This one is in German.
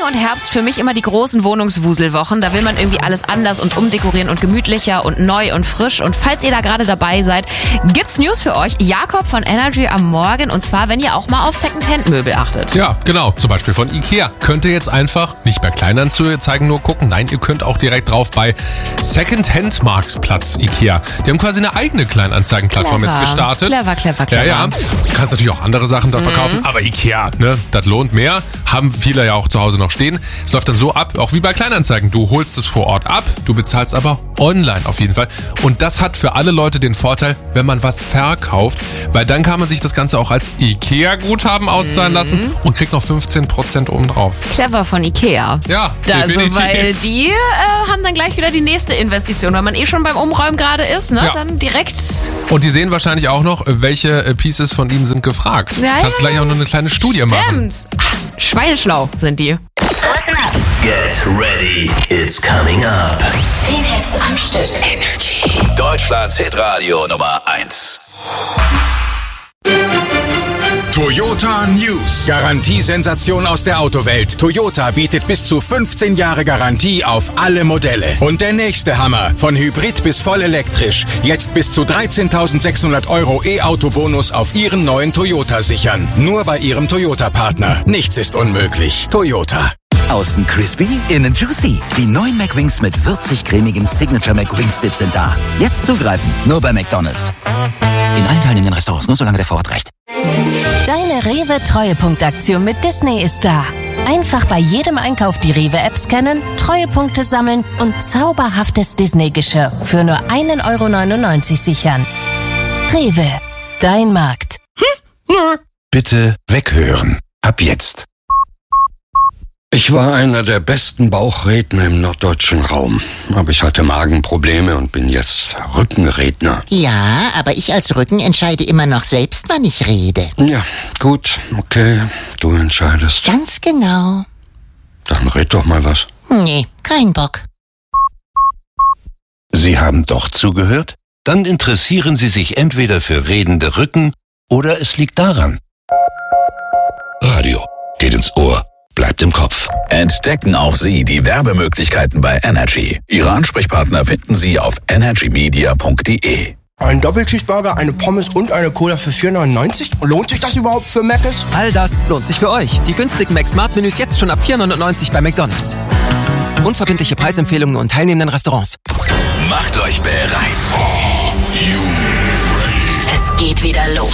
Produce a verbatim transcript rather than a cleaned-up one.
und Herbst für mich immer die großen Wohnungswuselwochen. Da will man irgendwie alles anders und umdekorieren und gemütlicher und neu und frisch. Und falls ihr da gerade dabei seid, gibt's News für euch. Jakob von Energy am Morgen. Und zwar, wenn ihr auch mal auf Secondhand-Möbel achtet. Ja, genau. Zum Beispiel von Ikea. Könnt ihr jetzt einfach nicht bei Kleinanzeigen nur gucken. Nein, ihr könnt auch direkt drauf bei Secondhand-Marktplatz Ikea. Die haben quasi eine eigene Kleinanzeigenplattform Clever. jetzt gestartet. Clever, clever, clever. Ja, ja. Du kannst natürlich auch andere Sachen da verkaufen, aber Ikea, ne, das lohnt mehr. Haben viele ja auch zu Hause noch stehen. Es läuft dann so ab, auch wie bei Kleinanzeigen. Du holst es vor Ort ab, du bezahlst aber online auf jeden Fall. Und das hat für alle Leute den Vorteil, wenn man was verkauft, weil dann kann man sich das Ganze auch als Ikea-Guthaben auszahlen lassen und kriegt noch fünfzehn Prozent obendrauf. Clever von Ikea. Ja, Also, definitiv. weil die äh, haben dann gleich wieder die nächste Investition. Wenn man eh schon beim Umräumen gerade ist, ne, Ja. dann direkt... Und die sehen wahrscheinlich auch noch, welche äh, Pieces von ihnen sind gefragt. Ja, Kannst ja. gleich auch noch eine kleine Studie machen. Stimmt. Ach, schweineschlau sind die. Listen up. Get ready, it's coming up. Zehn Hits am Stück. Energy. Deutschlands Hitradio Nummer eins. Toyota News. Garantiesensation aus der Autowelt. Toyota bietet bis zu fünfzehn Jahre Garantie auf alle Modelle. Und der nächste Hammer. Von Hybrid bis voll elektrisch. Jetzt bis zu dreizehntausendsechshundert Euro E-Auto-Bonus auf Ihren neuen Toyota sichern. Nur bei Ihrem Toyota-Partner. Nichts ist unmöglich. Toyota. Außen crispy, innen juicy. Die neuen McWings mit würzig-cremigem Signature McWings Dip sind da. Jetzt zugreifen, nur bei McDonald's. In allen teilnehmenden Restaurants, nur solange der Vorrat reicht. Deine Rewe-Treuepunktaktion mit Disney ist da. Einfach bei jedem Einkauf die Rewe-App scannen, Treuepunkte sammeln und zauberhaftes Disney-Geschirr für nur ein Euro neunundneunzig sichern. Rewe, dein Markt. Bitte weghören. Ab jetzt. Ich war einer der besten Bauchredner im norddeutschen Raum. Aber ich hatte Magenprobleme und bin jetzt Rückenredner. Ja, aber ich als Rücken entscheide immer noch selbst, wann ich rede. Ja, gut, okay, du entscheidest. Ganz genau. Dann red doch mal was. Nee, kein Bock. Sie haben doch zugehört? Dann interessieren Sie sich entweder für redende Rücken oder es liegt daran. Radio geht ins Ohr. Bleibt im Kopf. Entdecken auch Sie die Werbemöglichkeiten bei Energy. Ihre Ansprechpartner finden Sie auf energy media punkt de. Ein Doppelcheeseburger, eine Pommes und eine Cola für vier neunundneunzig? Lohnt sich das überhaupt für Mc's? All das lohnt sich für euch. Die günstigen McSmart-Menüs jetzt schon ab vier neunundneunzig bei McDonald's. Unverbindliche Preisempfehlungen und teilnehmenden Restaurants. Macht euch bereit. Es geht wieder los.